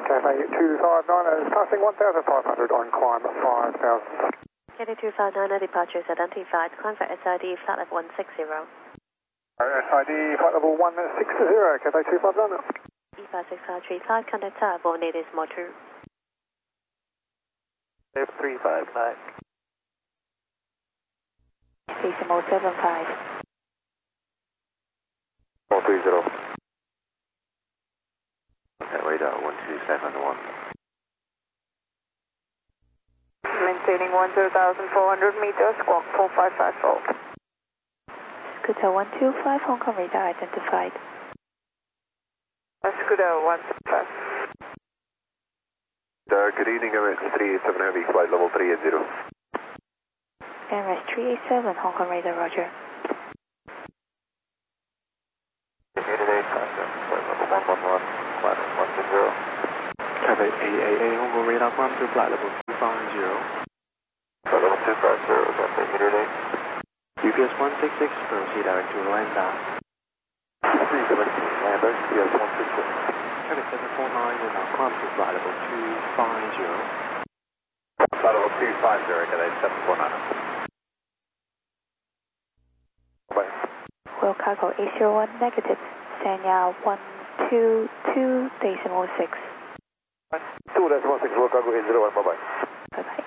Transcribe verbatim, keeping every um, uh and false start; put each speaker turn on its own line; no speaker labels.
Cathay two five nine is passing one thousand five hundred on climb five thousand.
Cathay two five nine, departure is identified. Climb for S I D, flat level one six zero.
S I D, flight level one six zero, Cathay two five nine.
E five six five three five, contact tower, Bonnet is motor.
F three five nine.
Decimal seven five.
four three zero. Okay, radar one two seven one.
Maintaining one zero thousand four hundred meters, squawk four five five four.
Scooter one two five, Hong Kong radar identified.
Scooter one two five.
Uh, good evening, Emirates three eight seven Heavy, flight level three eight zero.
Emirates three eight seven, Hong Kong radar, roger.
Unit eight, flight level one one one, flight level one two zero.
Cathay eight eight eight, Hong Kong radar, climb to flight level two five zero.
Flight level two five zero, Cathay Unit eight.
U P S one six six, proceed direct to Lander.
three seven Lander, U P S one six six.
Cathay seven four nine, and now climb to flight level two five zero.
Flight level two five zero, Cathay seven four nine. Bye.
Royal Cargo eight zero one negative, Sanya one two two decimal six.
two decimal six, Royal Cargo eight zero one, bye bye.
Bye bye.